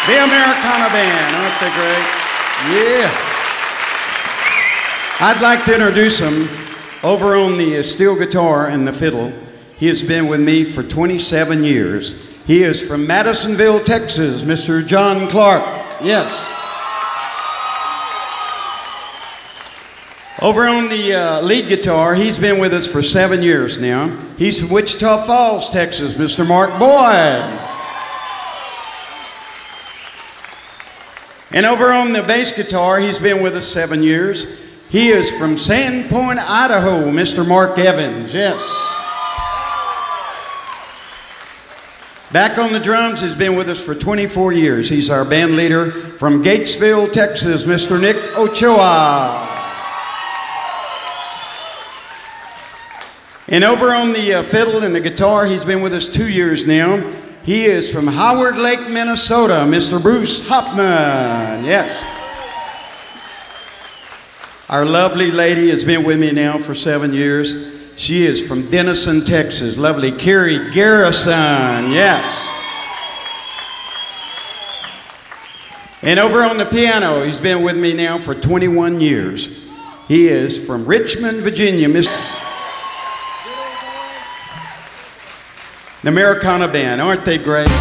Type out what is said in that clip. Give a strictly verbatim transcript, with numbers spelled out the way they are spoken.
The Americana Band, aren't they great? Yeah. I'd like to introduce him over on the steel guitar and the fiddle. He has been with me for twenty-seven years. He is from Madisonville, Texas, Mister John Clark. Yes. Over on the uh, lead guitar, he's been with us for seven years now. He's from Wichita Falls, Texas, Mister Mark Boyd. And over on the bass guitar, he's been with us seven years. He is from Sandpoint, Idaho, Mister Mark Evans. Yes. Back on the drums, he's been with us for twenty-four years. He's our band leader from Gatesville, Texas, Mister Nick Ochoa. And over on the uh, fiddle and the guitar, he's been with us two years now. He is from Howard Lake, Minnesota, Mister Bruce Hopman. Yes. Our lovely lady has been with me now for seven years. She is from Denison, Texas. Lovely Carrie Garrison. Yes. And over on the piano, he's been with me now for twenty-one years. He is from Richmond, Virginia, Miss. The Americana Band, aren't they great?